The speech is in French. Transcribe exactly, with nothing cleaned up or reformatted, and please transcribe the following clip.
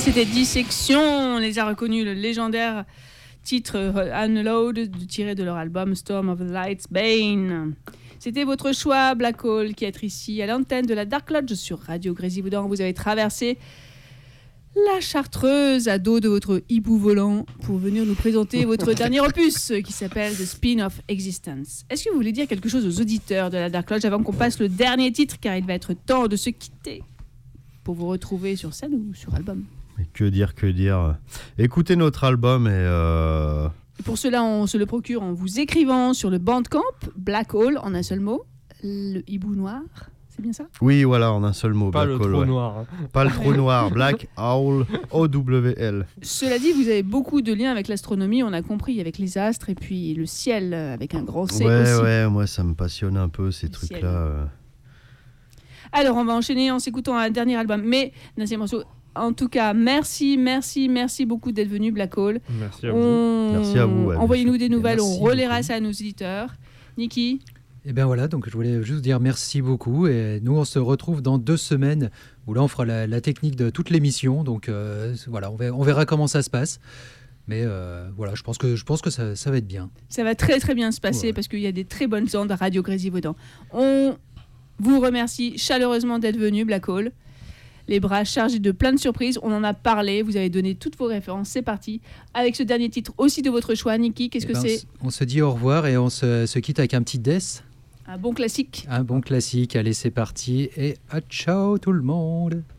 C'était Dissection, on les a reconnus, le légendaire titre Unload tiré de leur album Storm of the Lights Bane. C'était votre choix, Black Hole, qui est ici à l'antenne de la Dark Lodge sur Radio Grésivaudan. Vous avez traversé la Chartreuse à dos de votre hibou volant pour venir nous présenter votre dernier opus qui s'appelle The Spin of Existence. Est-ce que vous voulez dire quelque chose aux auditeurs de la Dark Lodge avant qu'on passe le dernier titre, car il va être temps de se quitter pour vous retrouver sur scène ou sur album? Que dire, que dire. Écoutez notre album et... Euh... Et pour cela, on se le procure en vous écrivant sur le Bandcamp, Black Hole, en un seul mot, le hibou noir, c'est bien ça? Oui, voilà, en un seul mot. Pas Black le Hole, trou ouais. noir. Hein. Pas le trou noir, Black Owl, O W L. Cela dit, vous avez beaucoup de liens avec l'astronomie, on a compris, avec les astres et puis le ciel, avec un grand C ouais, aussi. Ouais, ouais, moi ça me passionne un peu, ces le trucs-là. Euh... Alors, on va enchaîner en s'écoutant un dernier album, mais Nassim Morceau. En tout cas, merci, merci, merci beaucoup d'être venu, Black Hole. Merci à on... vous. Merci à vous. Ouais, envoyez-nous des nouvelles, merci on relaiera beaucoup. ça à nos éditeurs. Niki? Et bien voilà, donc je voulais juste dire merci beaucoup. Et nous, on se retrouve dans deux semaines où là, on fera la, la technique de toute l'émission. Donc euh, voilà, on verra, on verra comment ça se passe. Mais euh, voilà, je pense que, je pense que ça, ça va être bien. Ça va très, très bien se passer ouais. Parce qu'il y a des très bonnes ondes à Radio Grésivaudan. On vous remercie chaleureusement d'être venu, Black Hole. Les bras chargés de plein de surprises. On en a parlé, vous avez donné toutes vos références. C'est parti. Avec ce dernier titre aussi de votre choix, Niki, qu'est-ce eh que ben, c'est? On se dit au revoir et on se, se quitte avec un petit Death. Un bon classique. Un bon classique. Allez, c'est parti. Et à ciao tout le monde.